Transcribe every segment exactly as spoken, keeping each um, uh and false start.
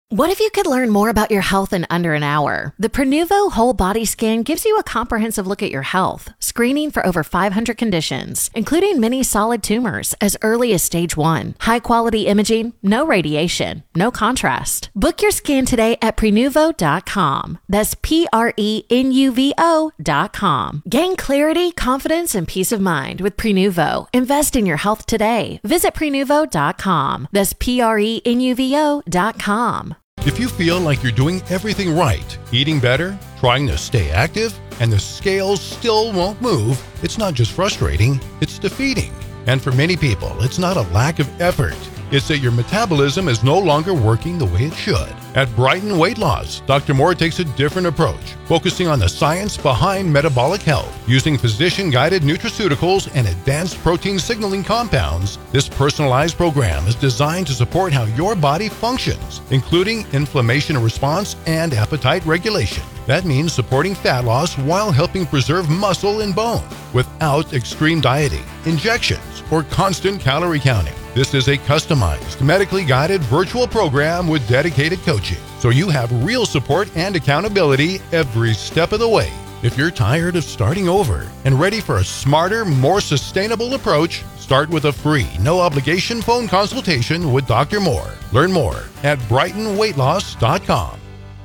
What if you could learn more about your health in under an hour? The Prenuvo Whole Body Scan gives you a comprehensive look at your health, screening for over five hundred conditions, including many solid tumors as early as stage one. High-quality imaging, no radiation, no contrast. Book your scan today at prenuvo dot com. That's P R E N U V O dot com. Gain clarity, confidence, and peace of mind with Prenuvo. Invest in your health today. Visit prenuvo dot com. That's P R E N U V O dot com. If you feel like you're doing everything right, eating better, trying to stay active, and the scales still won't move, it's not just frustrating, it's defeating. And for many people, it's not a lack of effort. It's that your metabolism is no longer working the way it should. At Brighton Weight Loss, Doctor Moore takes a different approach, focusing on the science behind metabolic health. Using physician-guided nutraceuticals and advanced protein signaling compounds, this personalized program is designed to support how your body functions, including inflammation response and appetite regulation. That means supporting fat loss while helping preserve muscle and bone without extreme dieting, injections, or constant calorie counting. This is a customized, medically guided virtual program with dedicated coaching, so you have real support and accountability every step of the way. If you're tired of starting over and ready for a smarter, more sustainable approach, start with a free, no-obligation phone consultation with Doctor Moore. Learn more at brighton weight loss dot com.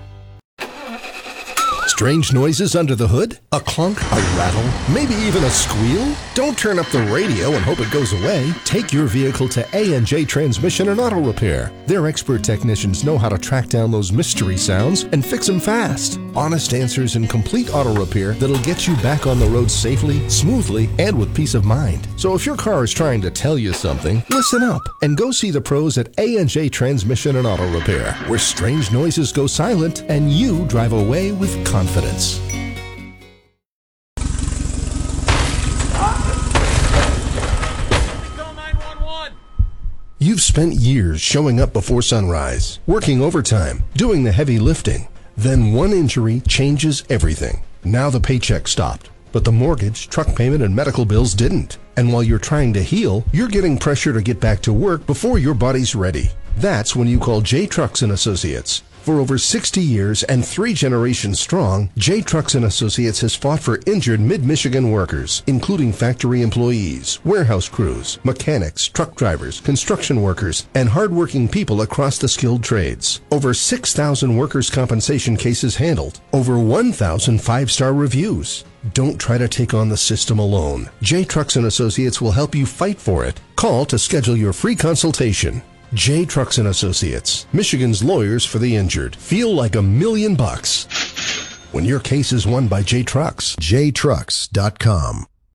Strange noises under the hood? A clunk, a rattle, maybe even a squeal? Don't turn up the radio and hope it goes away. Take your vehicle to A and J Transmission and Auto Repair. Their expert technicians know how to track down those mystery sounds and fix them fast. Honest answers and complete auto repair that'll get you back on the road safely, smoothly, and with peace of mind. So if your car is trying to tell you something, listen up and go see the pros at A and J Transmission and Auto Repair, where strange noises go silent and you drive away with confidence. Confidence. You've spent years showing up before sunrise, working overtime, doing the heavy lifting. Then one injury changes everything. Now the paycheck stopped, but the mortgage, truck payment, and medical bills didn't. And while you're trying to heal, you're getting pressure to get back to work before your body's ready. That's when you call J Trucks and Associates. For over sixty years and three generations strong, J Trucks and Associates has fought for injured mid-Michigan workers, including factory employees, warehouse crews, mechanics, truck drivers, construction workers, and hardworking people across the skilled trades. Over six thousand workers' compensation cases handled. Over one thousand five-star reviews. Don't try to take on the system alone. J Trucks and Associates will help you fight for it. Call to schedule your free consultation. J Trucks and Associates, Michigan's lawyers for the injured. Feel like a million bucks when your case is won by J Trucks. J trucks dot com.